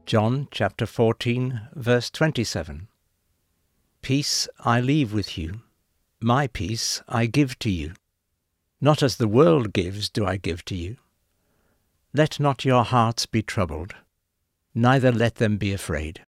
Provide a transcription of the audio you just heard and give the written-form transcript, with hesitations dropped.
John chapter 14, verse 27. Peace I leave with you, my peace I give to you. Not as the world gives do I give to you. Let not your hearts be troubled, neither let them be afraid.